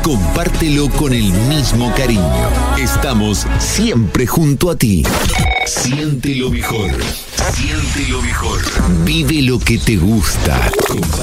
compártelo con el mismo cariño. Estamos siempre junto a ti. Siente lo mejor. Siente lo mejor. Vive lo que te gusta.